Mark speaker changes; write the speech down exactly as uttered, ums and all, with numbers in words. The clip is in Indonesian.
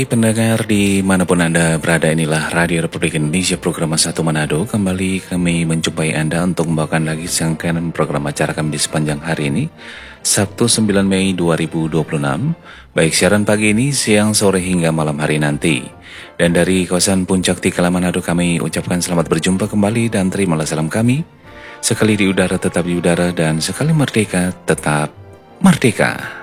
Speaker 1: Pendengar dimanapun Anda berada, inilah Radio Republik Indonesia program satu Manado. Kembali kami menjumpai Anda untuk membawakan lagi serangkaian program acara kami di sepanjang hari ini, Sabtu sembilan Mei dua ribu dua puluh enam. Baik siaran pagi ini, siang, sore hingga malam hari nanti. Dan dari kawasan Puncak Tikala Manado kami ucapkan selamat berjumpa kembali dan terimalah salam kami. Sekali di udara tetap di udara dan sekali merdeka tetap merdeka.